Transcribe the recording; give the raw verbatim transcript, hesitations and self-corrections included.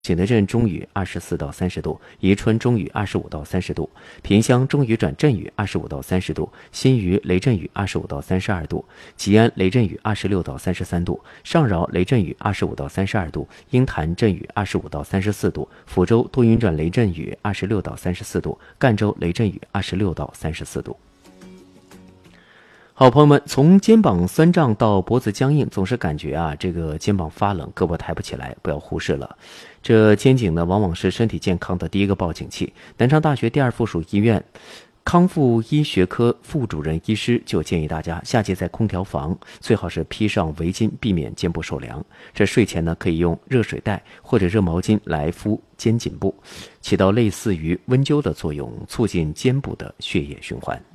景德镇中雨二十四到三十度，宜春中雨二十五到三十度，萍乡中雨转阵雨二十五到三十度，新余雷阵雨二十五到三十二度，吉安雷阵雨二十六到三十三度，上饶雷阵雨二十五到三十二度，鹰潭阵雨二十五到三十四度，抚州多云转雷阵雨二十六到三十四度，赣州雷阵雨二十六到三十四度。好朋友们，从肩膀酸胀到脖子僵硬，总是感觉啊，这个肩膀发冷，胳膊抬不起来，不要忽视了。这肩颈呢，往往是身体健康的第一个报警器。南昌大学第二附属医院康复医学科副主任医师就建议大家，夏季在空调房最好是披上围巾，避免肩部受凉。这睡前呢，可以用热水袋或者热毛巾来敷肩颈部，起到类似于温灸的作用，促进肩部的血液循环。